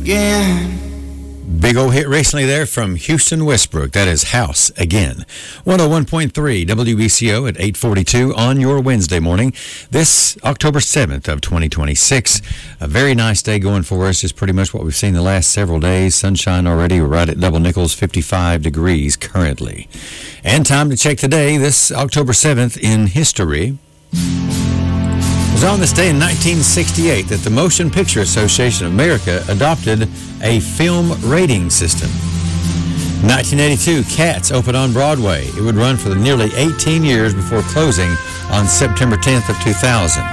again. Big old hit recently there from Houston Westbrook. That is House Again. 101.3 WBCO at 8:42 on your Wednesday morning. This October 7th of 2026. A very nice day going for us. Is pretty much what we've seen the last several days. Sunshine already. We're right at double nickels, 55 degrees currently. And time to check today, this October 7th in history. It was on this day in 1968 that the Motion Picture Association of America adopted a film rating system. 1982, Cats opened on Broadway. It would run for nearly 18 years before closing on September 10th of 2000.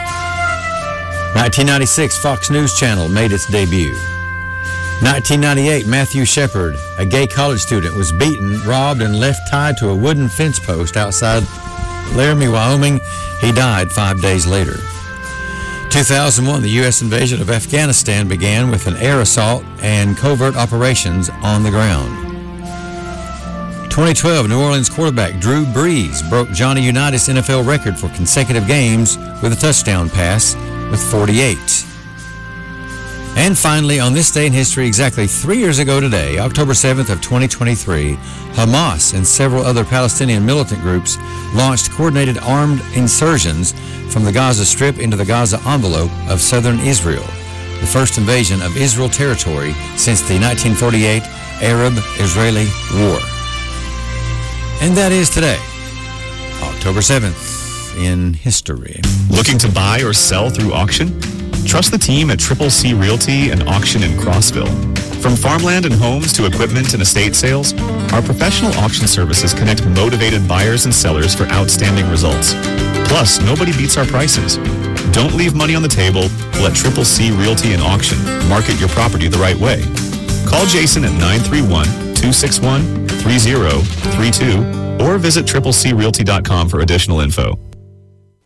1996, Fox News Channel made its debut. 1998, Matthew Shepard, a gay college student, was beaten, robbed, and left tied to a wooden fence post outside Laramie, Wyoming. He died 5 days later. 2001, the U.S. invasion of Afghanistan began with an air assault and covert operations on the ground. 2012, New Orleans quarterback Drew Brees broke Johnny Unitas' NFL record for consecutive games with a touchdown pass with 48. And finally, on this day in history, exactly 3 years ago today, October 7th of 2023, Hamas and several other Palestinian militant groups launched coordinated armed insursions from the Gaza Strip into the Gaza envelope of southern Israel, the first invasion of Israel territory since the 1948 Arab-Israeli War. And that is today, October 7th in history. Looking to buy or sell through auction? Trust the team at Triple C Realty and Auction in Crossville. From farmland and homes to equipment and estate sales, our professional auction services connect motivated buyers and sellers for outstanding results. Plus, nobody beats our prices. Don't leave money on the table. Let Triple C Realty and Auction market your property the right way. Call Jason at 931-261-3032 or visit triplecrealty.com for additional info.